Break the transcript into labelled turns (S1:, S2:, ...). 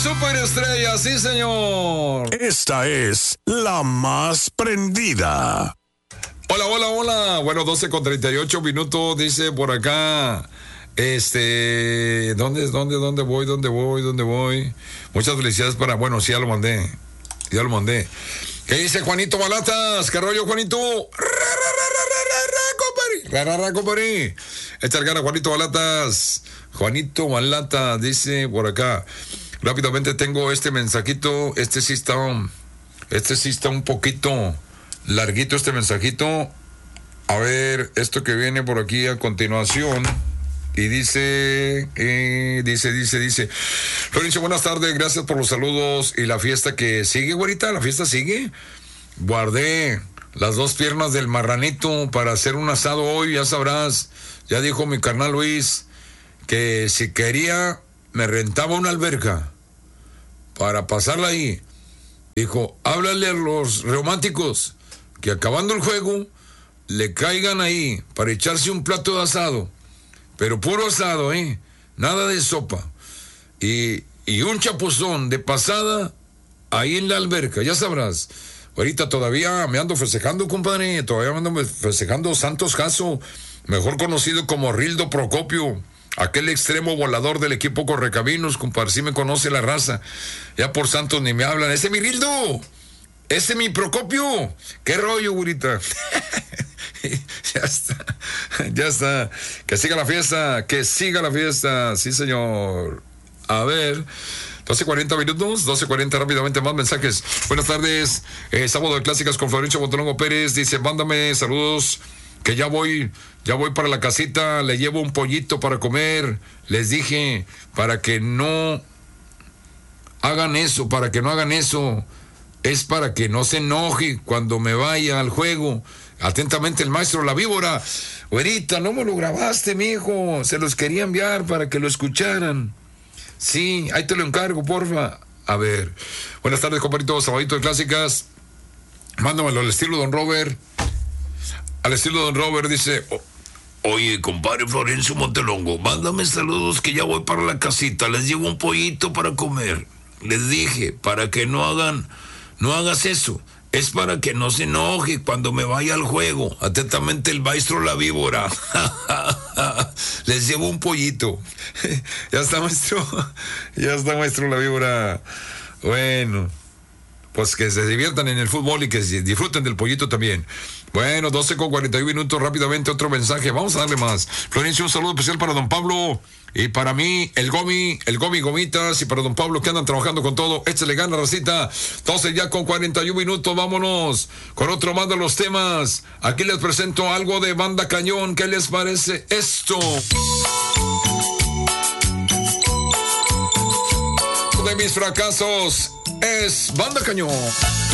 S1: superestrella, sí, señor.
S2: Esta es la más prendida.
S1: Hola, hola, hola. Bueno, 12:38 dice por acá. ¿Dónde voy? Muchas felicidades para, bueno, sí, ya lo mandé. ¿Qué dice Juanito Balatas? ¿Qué rollo, Juanito? Compadre. Echar gana, Juanito Balatas. Juanito Balatas dice por acá. Rápidamente tengo este mensajito. Este sí está un poquito larguito este mensajito. A ver, esto que viene por aquí a continuación. Y dice, Florencio, buenas tardes, gracias por los saludos y la fiesta que sigue, güerita, la fiesta sigue. Guardé las 2 piernas del marranito para hacer un asado hoy, ya sabrás. Ya dijo mi carnal Luis que si quería me rentaba una alberca para pasarla ahí. Dijo, háblale a los románticos que acabando el juego le caigan ahí para echarse un plato de asado. Pero puro asado, nada de sopa. Y un chapuzón de pasada ahí en la alberca, ya sabrás. Ahorita todavía me ando festejando, compadre. Todavía me ando festejando Santos Caso, mejor conocido como Rildo Procopio. Aquel extremo volador del equipo Correcaminos, compadre. Sí me conoce la raza. Ya por Santos ni me hablan. ¡Ese es mi Rildo! ¡Ese es mi Procopio! ¡Qué rollo, güerita! Ya está. Que siga la fiesta. Sí, señor. A ver, 12:40 rápidamente más mensajes. Buenas tardes, sábado de clásicas con Florencio Montelongo Pérez. Dice, mándame saludos, que ya voy para la casita, le llevo un pollito para comer. Les dije, para que no hagan eso. Es para que no se enoje cuando me vaya al juego. Atentamente el maestro La Víbora. Güerita, no me lo grabaste, mijo. Se los quería enviar para que lo escucharan. Sí, ahí te lo encargo, porfa. A ver. Buenas tardes, compadrito. Sabadito de clásicas. Mándamelo al estilo Don Robert. Dice, oye, compadre Florencio Montelongo, mándame saludos que ya voy para la casita. Les llevo un pollito para comer. Les dije, para que no hagas eso. Es para que no se enoje cuando me vaya al juego. Atentamente el maestro La Víbora. Les llevo un pollito. Ya está, maestro La Víbora. Bueno, pues que se diviertan en el fútbol y que disfruten del pollito también. Bueno, 12:41 rápidamente otro mensaje. Vamos a darle más. Florencio, un saludo especial para don Pablo. Y para mí, el Gomi Gomitas, y para don Pablo que andan trabajando con todo. Échale gana, racita. 12:41, vámonos con otro más de los temas. Aquí les presento algo de Banda Cañón. ¿Qué les parece esto? De mis fracasos es Banda Cañón.